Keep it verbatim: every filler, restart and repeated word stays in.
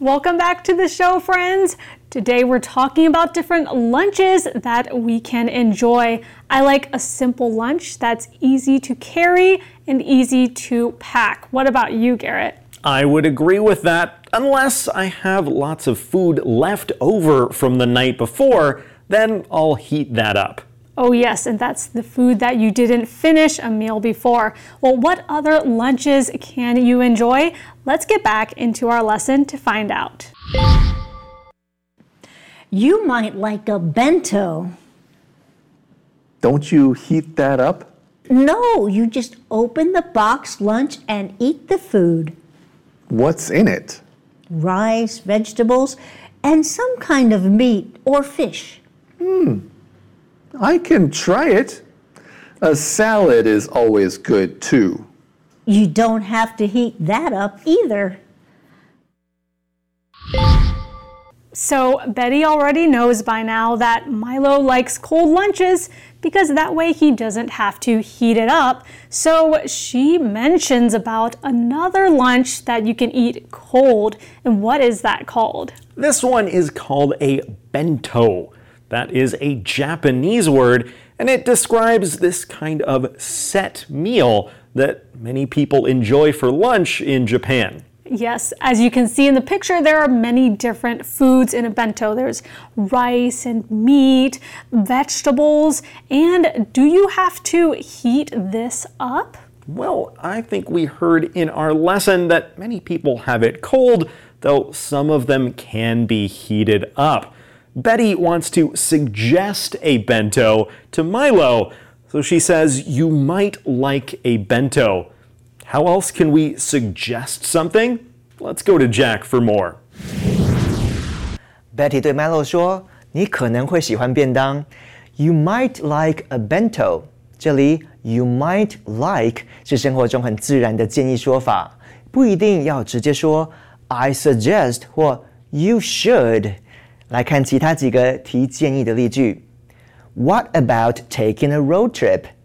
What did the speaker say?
Welcome back to the show, friends. Today we're talking about different lunches that we can enjoy. I like a simple lunch that's easy to carry and easy to pack. What about you, Garrett? I would agree with that, unless I have lots of food left over from the night before, then I'll heat that up. Oh yes, and that's the food that you didn't finish a meal before. Well, what other lunches can you enjoy? Let's get back into our lesson to find out. You might like a bento. Don't you heat that up? No, you just open the box lunch and eat the food. What's in it? Rice, vegetables, and some kind of meat or fish. Hmm, I can try it. A salad is always good too. You don't have to heat that up either. So Betty already knows by now that Milo likes cold lunches because that way he doesn't have to heat it up. So she mentions about another lunch that you can eat cold. And what is that called? This one is called a bento. That is a Japanese word, and it describes this kind of set meal that many people enjoy for lunch in Japan. Yes, as you can see in the picture, there are many different foods in a bento. There's rice and meat, vegetables, and do you have to heat this up? Well, I think we heard in our lesson that many people have it cold, though some of them can be heated up. Betty wants to suggest a bento to Milo, so she says you might like a bento. How else can we suggest something? Let's go to Jack for more. Betty 对 Milo 说，你可能会喜欢便当。You might like a bento. 这里 you might like 是生活中很自然的建议说法，不一定要直接说 I suggest 或 you should。来看其他几个提建议的例句。What about taking a road trip?